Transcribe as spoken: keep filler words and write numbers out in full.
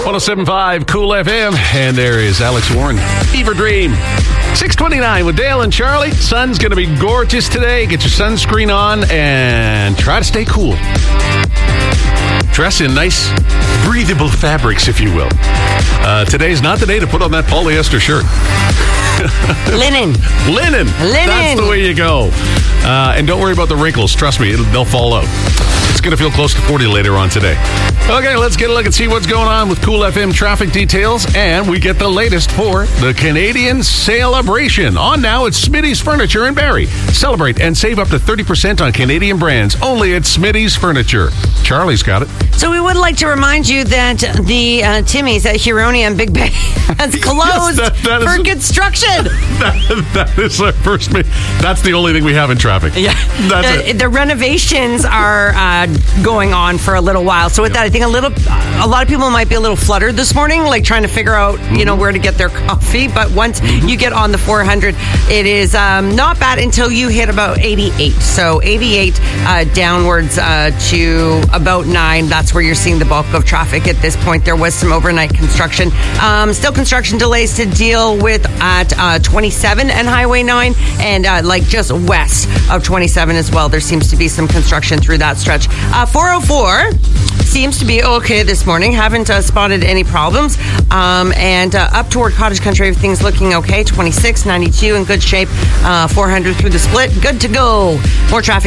oh seven point five Cool F M. And there is Alex Warren. Fever Dream. six twenty-nine with Dale and Charlie. Sun's going to be gorgeous today. Get your sunscreen on and try to stay cool. Dress in nice, breathable fabrics, if you will. Uh, today's not the day to put on that polyester shirt. Linen. Linen. Linen. That's the way you go. Uh, and don't worry about the wrinkles. Trust me, it'll, they'll fall out. It's going to feel close to forty later on today. Okay, let's get a look and see what's going on with Cool F M traffic details. And we get the latest for the Canadian Celebration. On now, it's Smitty's Furniture in Barrie. Celebrate and save up to thirty percent on Canadian brands. Only at Smitty's Furniture. Charlie's got it. So we would like to remind you that the uh, Timmy's at Huronia and Big Bay has closed Yes, that- that for is- construction. That, that is our first. Ma- that's the only thing we have in traffic. Yeah, That's the, it. the renovations are uh, going on for a little while. So with that, I think a little, a lot of people might be a little fluttered this morning, like trying to figure out, you know, where to get their coffee. But once you get on the four hundred, it is um, not bad until you hit about eighty-eight. So eighty-eight uh, downwards uh, to about nine. That's where you're seeing the bulk of traffic at this point. There was some overnight construction. Um, still construction delays to deal with at uh, twenty-seven and Highway nine, and uh, like just west of twenty-seven as well. There seems to be some construction through that stretch. Uh, four oh four seems to be okay this morning. Haven't uh, spotted any problems. Um, and uh, up toward Cottage Country, everything's looking okay. twenty-six, ninety-two in good shape. Uh, four hundred through the split. Good to go. More traffic